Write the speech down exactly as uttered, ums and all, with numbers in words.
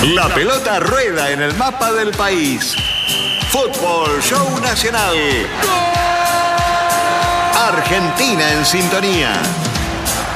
La pelota rueda en el mapa del país. Fútbol Show Nacional. Argentina en sintonía.